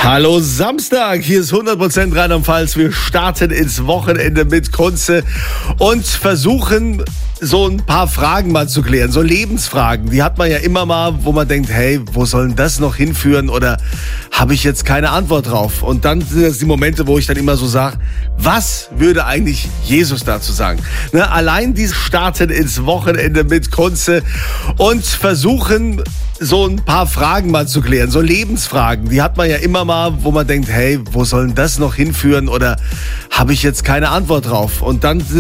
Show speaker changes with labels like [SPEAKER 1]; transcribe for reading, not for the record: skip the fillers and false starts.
[SPEAKER 1] Hallo Samstag, hier ist 100% Rheinland-Pfalz. Wir starten ins Wochenende mit Kunze und versuchen so ein paar Fragen mal zu klären, so Lebensfragen. Die hat man ja immer mal, wo man denkt, hey, wo soll denn das noch hinführen oder habe ich jetzt keine Antwort drauf? Und dann sind das die Momente, wo ich dann immer so sage, was würde eigentlich Jesus dazu sagen? Ne, allein die starten ins Wochenende mit Kunze und versuchen so ein paar Fragen mal zu klären, so Lebensfragen. Die hat man ja immer mal, wo man denkt, hey, wo soll denn das noch hinführen oder habe ich jetzt keine Antwort drauf? Und dann